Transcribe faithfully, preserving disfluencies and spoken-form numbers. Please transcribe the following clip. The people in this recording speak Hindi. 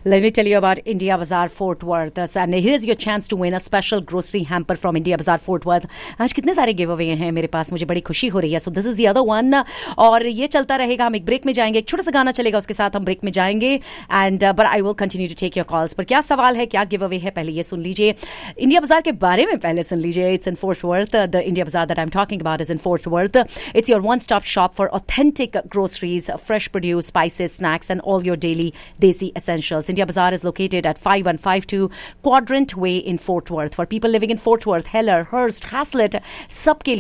Let me tell you about India Bazaar Fort Worth. And here's your chance to win a special grocery hamper from India Bazaar Fort Worth. आज कितने सारे गिव अवे हैं मेरे पास, मुझे बड़ी खुशी हो रही है. So this is the other one और ये चलता रहेगा. हम एक ब्रेक में जाएंगे, एक छोटा सा गाना चलेगा, उसके साथ हम ब्रेक में जाएंगे. And but I will continue to take your calls. पर क्या सवाल है, क्या गिव अवे है, पहले ये सुन लीजिए. इंडिया बाजार के बारे में पहले सुन लीजिए. It's in fort worth. The India बाजार that I am talking about is in fort worth. It's your one-stop shop for authentic groceries, fresh produce, spices, snacks, and all your daily desi essentials. India Bazaar is located at five one five two Quadrant Way in Fort Worth. For people living in Fort Worth, Heller, Hearst, Haslett, सबके